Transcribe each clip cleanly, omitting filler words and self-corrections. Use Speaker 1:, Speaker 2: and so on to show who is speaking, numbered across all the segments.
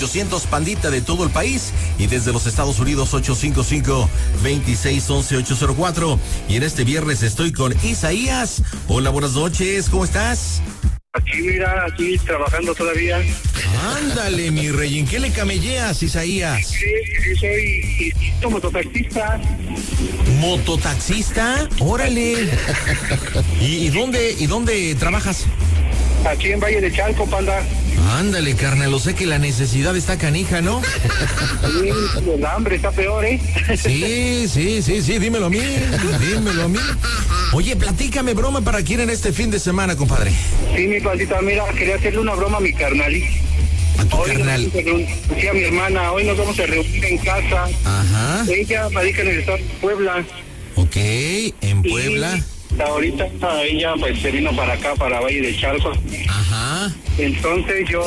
Speaker 1: 800 Pandita de todo el país y desde los Estados Unidos 855-2611-804. Y en este viernes estoy con Isaías. Hola, buenas noches, ¿cómo estás?
Speaker 2: Aquí, mira, aquí trabajando todavía.
Speaker 1: Ándale, mi rey, ¿en qué le camelleas, Isaías?
Speaker 2: Sí, soy mototaxista.
Speaker 1: ¿Mototaxista? Órale. ¿Y dónde trabajas?
Speaker 2: Aquí en Valle de Chalco, panda.
Speaker 1: Ándale, carnal, lo sé que la necesidad está canija, ¿no?
Speaker 2: Sí, el hambre está peor, ¿eh?
Speaker 1: Sí, dímelo a mí. Oye, platícame broma para quién en este fin de semana, compadre.
Speaker 2: Sí, mi pandita, mira, quería hacerle una broma a mi carnal.
Speaker 1: ¿A tu carnal?
Speaker 2: Sí, a mi hermana, hoy nos vamos a reunir en casa.
Speaker 1: Ajá.
Speaker 2: Ella radica en el estado de Puebla.
Speaker 1: Ok, en Puebla.
Speaker 2: Y ahorita ella pues se vino para acá, para Valle de Chalco.
Speaker 1: Ajá.
Speaker 2: Entonces yo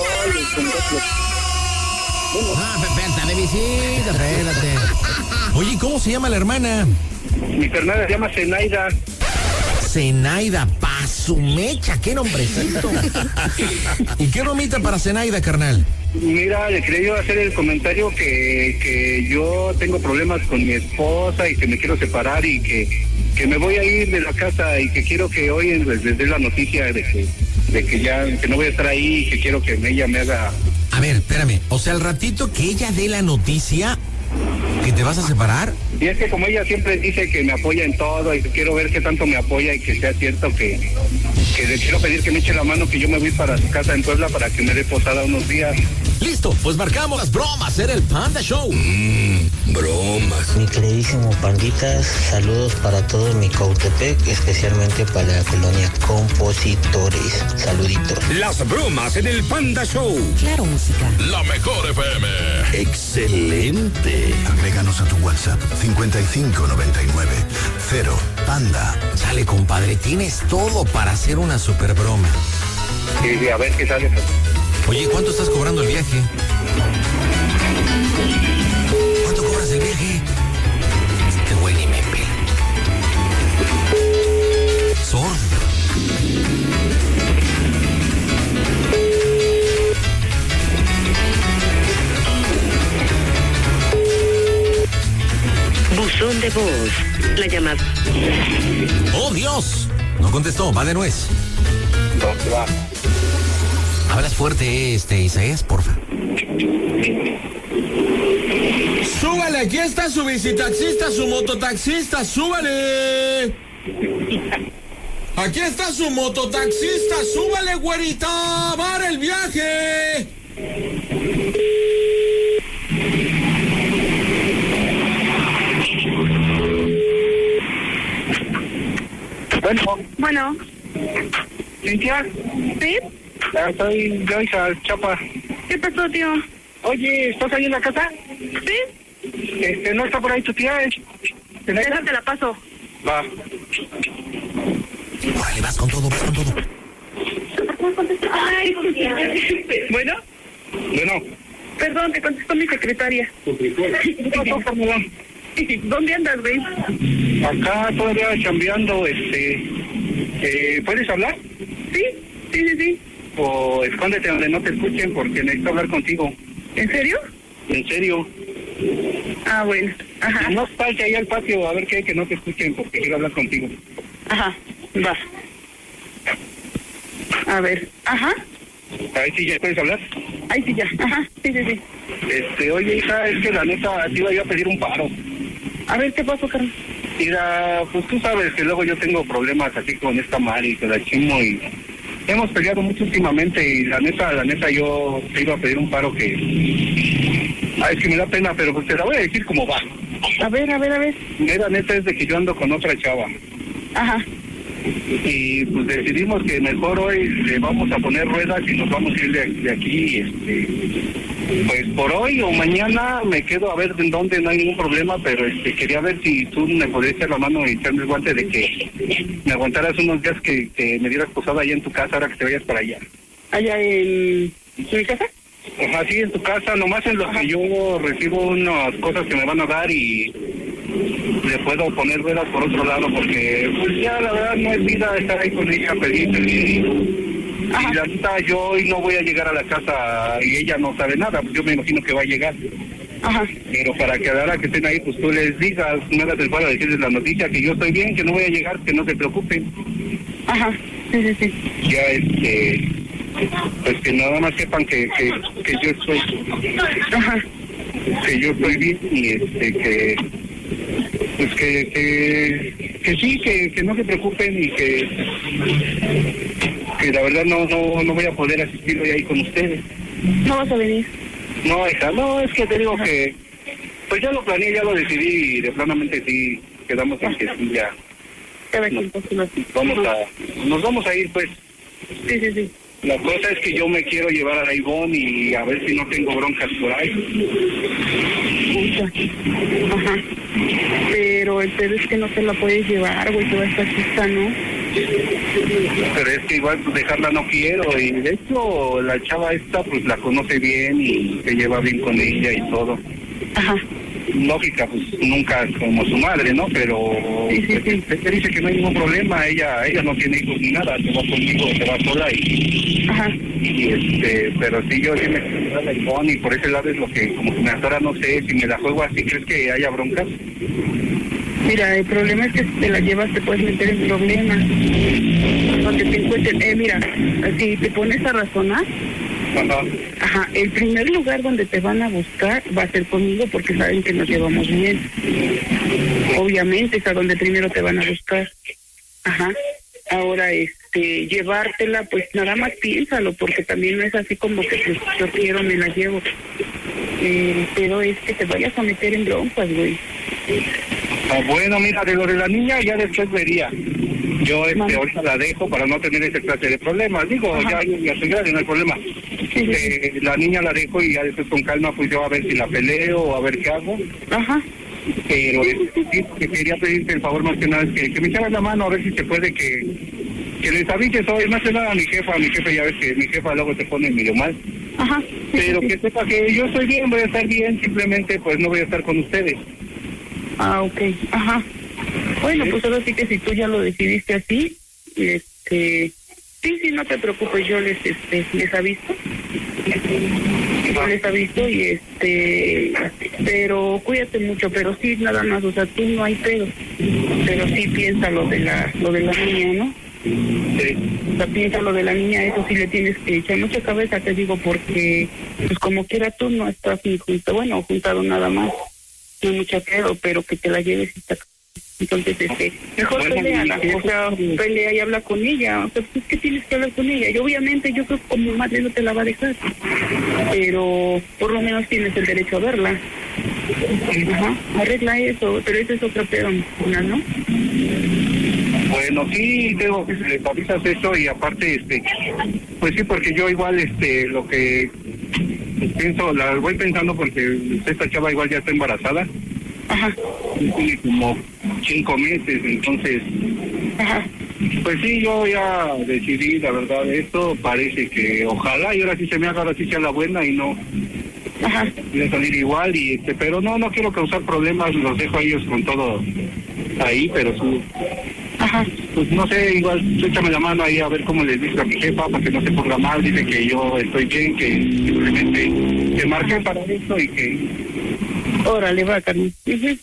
Speaker 1: Espérate, visita, espérate. Oye, ¿cómo se llama la hermana?
Speaker 2: mi carnal se llama Zenaida.
Speaker 1: Zenaida, pa' su mecha, qué nombrecito. ¿Y qué bromita para Zenaida, carnal?
Speaker 2: Mira, le quería yo hacer el comentario que yo tengo problemas con mi esposa y que me quiero separar y que me voy a ir de la casa y que quiero que hoy les dé la noticia de que ya que no voy a estar ahí y que quiero que ella me haga.
Speaker 1: A ver, espérame, o sea, al ratito que ella dé la noticia que te vas a separar.
Speaker 2: Y es que como ella siempre dice que me apoya en todo y quiero ver qué tanto me apoya y que sea cierto que le quiero pedir que me eche la mano, que yo me voy para su casa en Puebla para que me dé posada unos días.
Speaker 1: Listo, pues marcamos las bromas, era el Panda Show.
Speaker 3: Bromas. Mi queridísimo Panditas, saludos para todo mi Cautepec, especialmente para la colonia Compositores. Saluditos.
Speaker 4: Las bromas en el Panda Show.
Speaker 5: Claro, música.
Speaker 4: La mejor FM.
Speaker 6: Excelente. Agréganos a tu WhatsApp 5599 0 Panda.
Speaker 1: Sale, compadre, tienes todo para hacer una super broma.
Speaker 2: Y a ver qué sale.
Speaker 1: Oye, ¿cuánto estás cobrando el viaje? ¿Cuánto cobras el viaje? Este güey ni me pela. Sordo.
Speaker 5: Buzón de voz. La llamada.
Speaker 1: ¡Oh, Dios! No contestó, va de nuez.
Speaker 2: ¿Dónde va?
Speaker 1: Hablas fuerte, Isaías, porfa. ¡Súbale! Aquí está su bicitaxista, su mototaxista, ¡súbale! Aquí está su mototaxista, ¡súbale, güerita! ¡Para el viaje!
Speaker 2: Bueno. ¿Cintia?
Speaker 7: ¿Sí?
Speaker 2: Soy Joyce Chapa.
Speaker 7: ¿Qué pasó, tío?
Speaker 2: Oye, ¿estás ahí en la casa?
Speaker 7: ¿Sí?
Speaker 2: ¿No está por ahí tu tía?
Speaker 7: Déjate la paso.
Speaker 2: Va.
Speaker 1: Órale, vas con todo.
Speaker 7: Ay, bueno,
Speaker 2: Bueno.
Speaker 7: perdón, te contestó mi secretaria.
Speaker 2: ¿Qué pasó, Carmela?
Speaker 7: ¿Dónde andas, güey?
Speaker 2: Acá todavía chambeando, ¿puedes hablar?
Speaker 7: Sí.
Speaker 2: O escóndete donde no te escuchen porque necesito hablar contigo.
Speaker 7: ¿En serio?
Speaker 2: En serio.
Speaker 7: Ah, bueno. Ajá.
Speaker 2: No salte ahí al patio a ver qué hay que no te escuchen porque quiero hablar contigo.
Speaker 7: Ajá. Va. A ver. Ajá.
Speaker 2: Ahí sí ya puedes hablar.
Speaker 7: Ahí sí ya. Ajá. Sí.
Speaker 2: Oye, hija, es que la neta te iba yo a pedir un paro.
Speaker 7: A ver, ¿qué pasó, Carlos?
Speaker 2: Mira, pues tú sabes que luego yo tengo problemas así con esta Mari, que la chimo y hemos peleado mucho últimamente y la neta yo te iba a pedir un paro que... Ay, es que me da pena, pero pues te la voy a decir cómo va.
Speaker 7: A ver.
Speaker 2: La neta es de que yo ando con otra chava.
Speaker 7: Ajá.
Speaker 2: Y pues decidimos que mejor hoy le vamos a poner ruedas y nos vamos a ir de aquí, pues por hoy o mañana me quedo a ver en dónde, no hay ningún problema, pero quería ver si tú me podías echar la mano y echarme el guante de que me aguantaras unos días que me dieras posada allá en tu casa ahora que te vayas para allá.
Speaker 7: ¿Allá en mi casa?
Speaker 2: Ajá, sí, en tu casa, nomás en lo que yo recibo unas cosas que me van a dar y le puedo poner ruedas por otro lado, porque pues ya la verdad no es vida estar ahí con ella, pedir.
Speaker 7: Ajá.
Speaker 2: Y la neta, yo hoy no voy a llegar a la casa y ella no sabe nada, pues yo me imagino que va a llegar.
Speaker 7: Ajá.
Speaker 2: Pero para que a la hora que estén ahí, pues tú les digas, me hagas el favor de decirles la noticia, que yo estoy bien, que no voy a llegar, que no se preocupen.
Speaker 7: Ajá. Sí.
Speaker 2: Ya pues que nada más sepan que yo estoy,
Speaker 7: Ajá.
Speaker 2: que yo estoy bien y que pues que sí, que no se preocupen y que la verdad no voy a poder asistir hoy ahí con ustedes.
Speaker 7: No vas a venir.
Speaker 2: No, hija, no, es que te digo que pues ya lo planeé, ya lo decidí y de planamente sí quedamos en que sí ya
Speaker 7: Cada quien por su lado.
Speaker 2: nos vamos a ir pues.
Speaker 7: Sí.
Speaker 2: La cosa es que yo me quiero llevar a la Ivonne y a ver si no tengo broncas por ahí.
Speaker 7: Pucha. Ajá. Pero el pedo es que no te la puedes llevar, güey, toda esta chica, ¿no?
Speaker 2: Pero es que igual pues, dejarla no quiero y de hecho la chava esta pues la conoce bien y se lleva bien con ella y todo.
Speaker 7: Ajá.
Speaker 2: Lógica, pues nunca como su madre, ¿no? Pero
Speaker 7: Sí.
Speaker 2: ella dice que no hay ningún problema, ella no tiene hijos ni nada, se va conmigo, se va sola
Speaker 7: Ajá.
Speaker 2: pero sí yo sí me quiero la Ivonne y por ese lado es lo que como que me atora, no sé, si me la juego así, ¿crees que haya broncas?
Speaker 7: Mira, el problema es que si te la llevas te puedes meter en problemas. Donde te encuentren, mira, si te pones a razonar, ajá, el primer lugar donde te van a buscar va a ser conmigo porque saben que nos llevamos bien. Obviamente es a donde primero te van a buscar. Ajá. Ahora, llevártela, pues nada más piénsalo, porque también no es así como que pues, yo quiero, me la llevo. Pero es que te vayas a meter en broncas, güey.
Speaker 2: Bueno, mira, de lo de la niña ya después vería. Yo ahorita la dejo para no tener esa clase de problemas. Digo, ya estoy grande, no hay problema. La niña la dejo y ya después con calma pues yo a ver si la peleo o a ver qué hago.
Speaker 7: Ajá.
Speaker 2: Pero sí, que quería pedirte el favor más que nada, es que me echaras la mano a ver si se puede que les avises hoy, más que nada a mi jefe ya ves que mi jefa luego te pone medio mal.
Speaker 7: Ajá.
Speaker 2: Pero que sepa que yo estoy bien, voy a estar bien, simplemente pues no voy a estar con ustedes.
Speaker 7: Ah, ok. Ajá. Bueno, pues ahora sí que si tú ya lo decidiste así, sí, no te preocupes, yo les aviso. Yo les aviso y pero cuídate mucho, pero sí, nada más, o sea, tú no hay pedo, pero sí piensa lo de la niña, ¿no?
Speaker 2: Sí.
Speaker 7: O sea, piensa lo de la niña, eso sí le tienes que echar mucha cabeza, te digo, porque pues como quiera tú no estás ni juntado nada más, no hay mucho pedo, pero que te la lleves y está. Entonces, mejor pelea, o sea, pelea y habla con ella, o sea, pues, ¿qué tienes que hablar con ella? Y obviamente yo creo que como madre no te la va a dejar, pero por lo menos tienes el derecho a verla. Ajá, arregla eso, pero eso es otro pedo, ¿no?
Speaker 2: Bueno, sí, tengo que les avisas eso y aparte, pues sí, porque yo igual, lo que pienso, la voy pensando porque esta chava igual ya está embarazada.
Speaker 7: Ajá.
Speaker 2: Tiene como 5 meses, entonces,
Speaker 7: ajá,
Speaker 2: pues sí, yo ya decidí, la verdad, esto parece que ojalá y ahora sí se me haga, ahora sí sea la buena y no
Speaker 7: ajá,
Speaker 2: voy a salir igual pero no quiero causar problemas, los dejo a ellos con todo ahí, pero sí,
Speaker 7: ajá,
Speaker 2: pues no sé, igual échame la mano ahí a ver cómo les digo a mi jefa para que no se ponga mal, dice que yo estoy bien, que simplemente te marqué para esto y que...
Speaker 7: Órale, va, Carmen. Sí.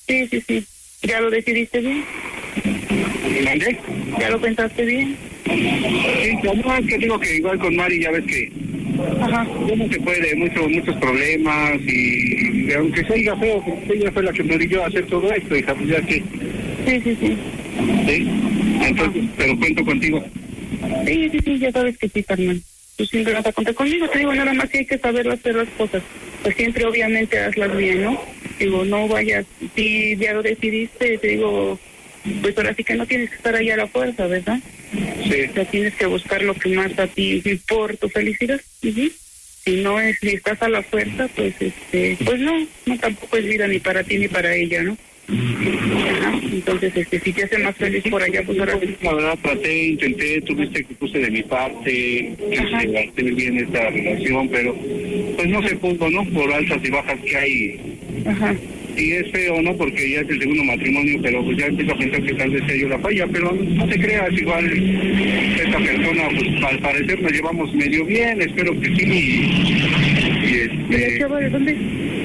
Speaker 7: ¿Ya lo decidiste bien?
Speaker 2: ¿Mandé?
Speaker 7: ¿Ya lo pensaste bien?
Speaker 2: Sí, no, es que digo que igual con Mari ya ves que
Speaker 7: Ajá.
Speaker 2: no se puede, muchos problemas y aunque se diga feo, ella fue la que me orilló a hacer todo esto, hija, pues ya que...
Speaker 7: Sí.
Speaker 2: Sí, entonces, pero cuento contigo.
Speaker 7: Sí, ya sabes que sí, Carmen. Tú siempre vas a contar conmigo, te digo, nada más que hay que saber hacer las cosas. Pues siempre, obviamente, hazlas bien, ¿no? Digo, no vayas, si ya lo decidiste, te digo, pues ahora sí que no tienes que estar ahí a la fuerza, ¿verdad?
Speaker 2: Sí.
Speaker 7: O sea, tienes que buscar lo que más a ti por tu felicidad. Uh-huh. Si estás a la fuerza, pues pues no tampoco es vida ni para ti ni para ella, ¿no? Ajá. Entonces, si te hace más feliz por allá, pues ahora sí.
Speaker 2: La verdad, intenté, tuviste que puse de mi parte, hacer bien esta relación, pero pues no se pudo, ¿no? Por altas y bajas que hay.
Speaker 7: Ajá.
Speaker 2: Y es feo, ¿no? Porque ya es el segundo matrimonio, pero pues ya empiezo a pensar que tal vez sea yo la falla, pero no te creas, igual esta persona, pues al parecer nos llevamos medio bien, espero que sí.
Speaker 7: ¿Y la chava de dónde?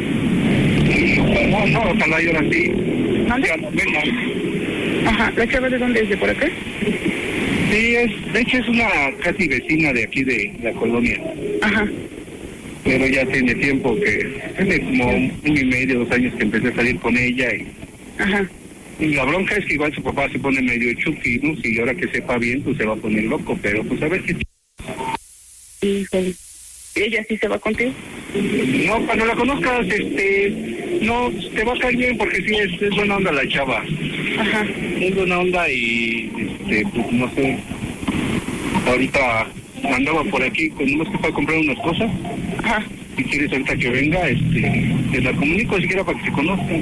Speaker 2: No, ojalá y ahora sí.
Speaker 7: ¿Dónde? Ajá, ¿la chava de dónde es? ¿De por acá?
Speaker 2: Sí, de hecho es una casi vecina de aquí de la colonia.
Speaker 7: Ajá.
Speaker 2: Pero ya tiene tiempo tiene como 1 año y medio, 2 años que empecé a salir con ella
Speaker 7: Ajá.
Speaker 2: Y la bronca es que igual su papá se pone medio chuki, ¿no? Si ahora que sepa bien, pues se va a poner loco, pero pues a ver qué...
Speaker 7: Híjole. ¿Ella sí se va contigo?
Speaker 2: No, cuando la conozcas, no, te va a caer bien porque sí es buena onda la chava.
Speaker 7: Ajá.
Speaker 2: Es buena onda y, pues no sé, ahorita andaba por aquí con unos que para comprar unas cosas.
Speaker 7: Ajá.
Speaker 2: Si quieres ahorita que venga, te la comunico siquiera para que se conozcan.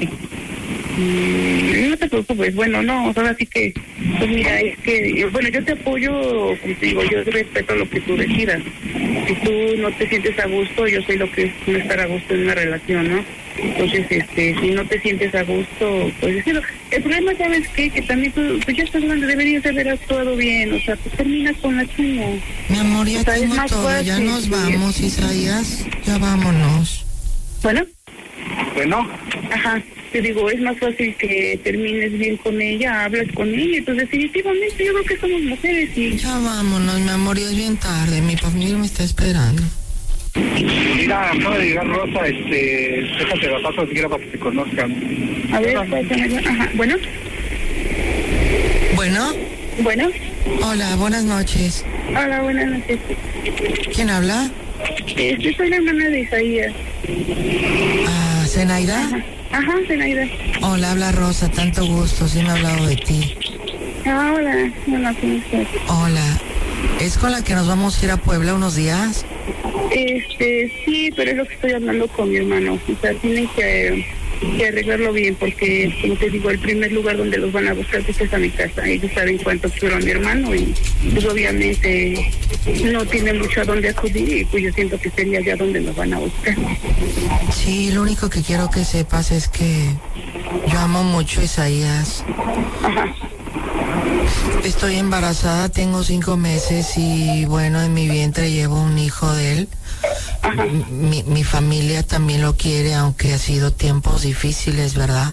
Speaker 7: No te preocupes, bueno, no, ahora sí que, pues mira, es que, bueno, yo te apoyo, como te digo, yo respeto lo que tú decidas. Si tú no te sientes a gusto, yo sé lo que es no estar a gusto en una relación, ¿no? Entonces, si no te sientes a gusto, pues decirlo. El problema, ¿sabes qué? Que también tú ya estás grande, deberías haber actuado bien, o sea, pues terminas con la chinga.
Speaker 8: Mi amor, ya tengo todo,
Speaker 7: fácil,
Speaker 8: ya nos vamos, Isaías, ya vámonos.
Speaker 7: Bueno.
Speaker 2: Bueno.
Speaker 7: Ajá. Te digo, es más fácil que termines bien con ella, hablas con ella, entonces definitivamente yo creo que somos mujeres y...
Speaker 8: Ya vámonos, mi amor, ya es bien tarde, mi familia me está esperando.
Speaker 2: Mira, acaba de llegar Rosa, déjate la paso siquiera para que se conozcan.
Speaker 7: A ver, ajá, bueno.
Speaker 8: ¿Bueno?
Speaker 7: Bueno.
Speaker 8: Hola, buenas noches.
Speaker 7: Hola, buenas noches.
Speaker 8: ¿Quién habla?
Speaker 7: Soy la hermana de Isaías.
Speaker 8: Ah, ¿Zenaida?
Speaker 7: Ajá, Zenaida.
Speaker 8: Hola, habla Rosa, tanto gusto, sí me ha hablado de ti.
Speaker 7: Ah, hola, hola, ¿cómo estás?
Speaker 8: Hola, ¿es con la que nos vamos a ir a Puebla unos días?
Speaker 7: Sí, pero es lo que estoy hablando con mi hermano. O sea, tienen que arreglarlo bien porque, como te digo, el primer lugar donde los van a buscar pues, es a mi casa. Ellos saben cuánto quiero a mi hermano y pues obviamente no tiene mucho a dónde acudir y pues yo siento que sería allá donde nos van a buscar.
Speaker 8: Sí, lo único que quiero que sepas es que yo amo mucho a Isaías.
Speaker 7: Ajá.
Speaker 8: Estoy embarazada, tengo 5 meses y bueno, en mi vientre llevo un hijo de él. Mi familia también lo quiere, aunque ha sido tiempos difíciles, ¿verdad?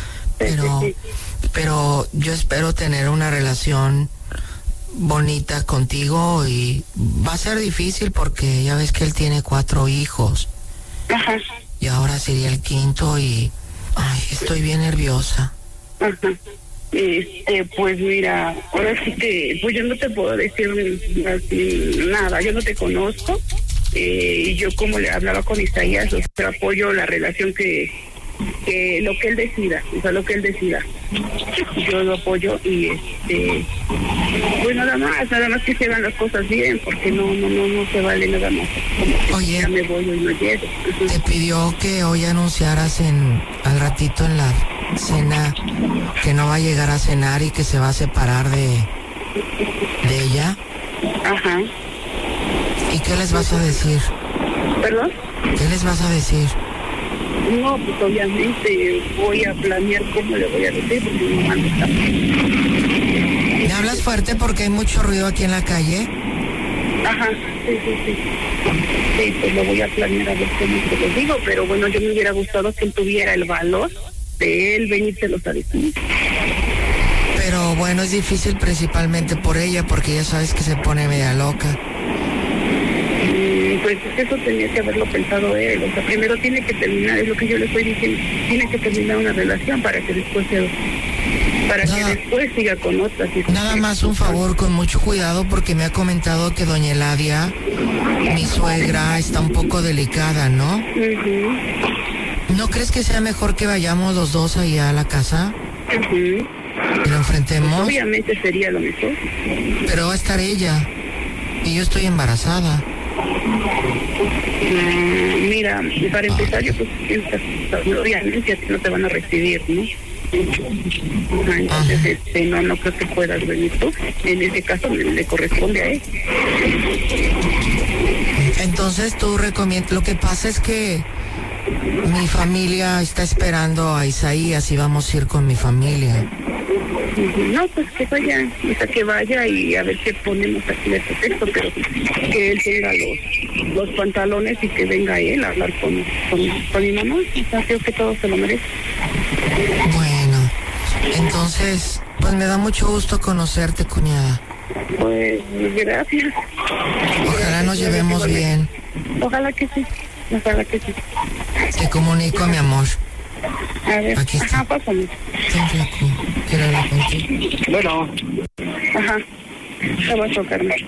Speaker 8: Pero yo espero tener una relación bonita contigo y va a ser difícil porque ya ves que él tiene 4 hijos.
Speaker 7: Ajá.
Speaker 8: Y ahora sería el 5º y estoy bien nerviosa.
Speaker 7: Ajá. Pues mira, ahora sí que, pues yo no te puedo decir nada, yo no te conozco, y yo como le hablaba con Isaías, o sea, apoyo la relación que lo que él decida, o sea, lo que él decida, yo lo apoyo y pues nada más que se hagan las cosas bien, porque no se vale nada más, como que
Speaker 8: oye,
Speaker 7: ya me voy y no llego.
Speaker 8: Te pidió que hoy anunciaras al ratito en la cena que no va a llegar a cenar y que se va a separar de ella.
Speaker 7: Ajá.
Speaker 8: ¿Y qué les vas a decir?
Speaker 7: ¿Perdón?
Speaker 8: ¿Qué les vas a decir?
Speaker 7: No, pues obviamente voy a planear cómo le voy a decir porque mi mamá no está.
Speaker 8: ¿Me hablas fuerte porque hay mucho ruido aquí en la calle?
Speaker 7: Ajá, sí. Sí, pues lo voy a planear a ver cómo te lo digo, pero bueno, yo me hubiera gustado que él tuviera el valor de él venírselos a decir.
Speaker 8: Pero bueno, es difícil principalmente por ella, porque ya sabes que se pone media loca.
Speaker 7: Pues eso tenía que haberlo pensado él, o sea, primero tiene que terminar, es lo que yo le estoy diciendo, tiene que terminar una relación para que después siga con otras.
Speaker 8: Nada más un favor, con mucho cuidado, porque me ha comentado que doña Eladia, mi suegra, está un poco delicada, ¿no?
Speaker 7: Uh-huh.
Speaker 8: ¿No crees que sea mejor que vayamos los dos allá a la casa?
Speaker 7: Uh-huh.
Speaker 8: ¿Y lo enfrentemos?
Speaker 7: Pues obviamente sería lo mejor.
Speaker 8: Pero va a estar ella, y yo estoy embarazada.
Speaker 7: Mira, para empezar, yo pues obviamente a ti no te van a recibir, ¿no? Entonces, no creo que puedas venir tú. En ese caso le corresponde a él.
Speaker 8: Entonces tú recomiendas, lo que pasa es que Mi familia está esperando a Isaías y vamos a ir con mi familia.
Speaker 7: No, pues que vaya, o sea, que vaya y a ver qué ponemos aquí de pretexto, pero que él tenga los pantalones y que venga él a hablar con mi mamá. O sea, creo que todo se lo merece.
Speaker 8: Bueno, entonces, pues me da mucho gusto conocerte, cuñada.
Speaker 7: Pues, gracias.
Speaker 8: Ojalá nos llevemos bien.
Speaker 7: Ojalá que sí, ojalá que sí.
Speaker 8: Te comunico, mi amor.
Speaker 7: A ver,
Speaker 8: Aquí está.
Speaker 7: ajá, pásame.
Speaker 8: Ten, flaco. Quiero hablar contigo.
Speaker 2: Bueno.
Speaker 7: Ajá. ¿Qué pasó, carnal?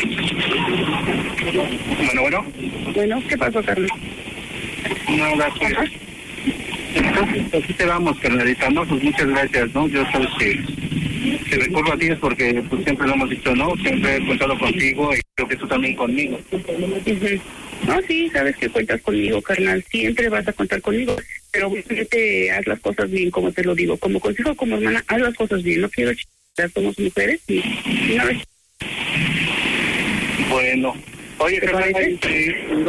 Speaker 2: Bueno.
Speaker 7: Bueno, ¿qué pasó, carnal?
Speaker 2: No, gracias.
Speaker 7: Ajá.
Speaker 2: Entonces, así te vamos, carnalita, ¿no? Pues muchas gracias, ¿no? Yo sabes que recurro a ti es porque pues siempre lo hemos dicho, ¿no? Siempre he contado contigo y creo que tú también conmigo.
Speaker 7: Uh-huh. No, sí, sabes que cuentas conmigo, carnal. Siempre vas a contar conmigo. Pero obviamente haz las cosas bien, como te lo digo. Como consejo, como hermana, haz las cosas bien. No quiero chingar, somos mujeres y una vez.
Speaker 2: Bueno. Oye,
Speaker 7: ¿Te
Speaker 2: carnal,
Speaker 7: parece?